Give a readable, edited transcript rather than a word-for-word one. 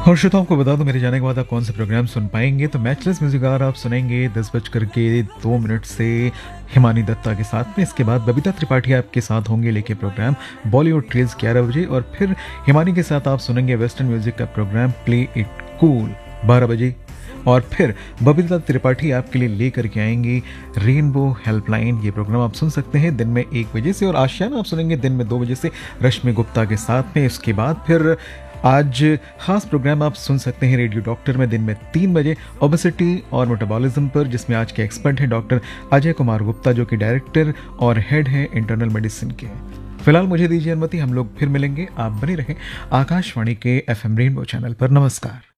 और श्रोताओं को बता दूं मेरे जाने के बाद आप कौन से प्रोग्राम सुन पाएंगे। तो मैचलेस म्यूजिक आवर आप सुनेंगे 10:02 से हिमानी दत्ता के साथ में। इसके बाद बबीता त्रिपाठी आपके साथ होंगे लेके प्रोग्राम बॉलीवुड ट्रेल्स 11 बजे। और फिर हिमानी के साथ आप सुनेंगे वेस्टर्न म्यूजिक का प्रोग्राम प्ले इट कूल 12 बजे। और फिर बबीता त्रिपाठी आपके लिए लेकर के आएंगी रेनबो हेल्पलाइन। ये प्रोग्राम आप सुन सकते हैं दिन में 1 बजे से, और आशियाना आप सुनेंगे दिन में 2 बजे से रश्मि गुप्ता के साथ में। इसके बाद फिर आज खास प्रोग्राम आप सुन सकते हैं रेडियो डॉक्टर में दिन में 3 बजे ओबेसिटी और मेटाबॉलिज्म पर, जिसमें आज के एक्सपर्ट हैं डॉक्टर अजय कुमार गुप्ता, जो कि डायरेक्टर और हेड है इंटरनल मेडिसिन के। फिलहाल मुझे दीजिए अनुमति, हम लोग फिर मिलेंगे। आप बने रहें आकाशवाणी के FM रेनबो चैनल पर। नमस्कार।